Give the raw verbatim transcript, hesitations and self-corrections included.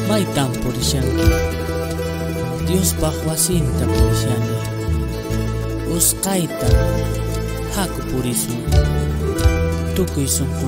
maytan purishanki. Dios wasinta purishani. Usqayta haku purisun. Tukuy sunqu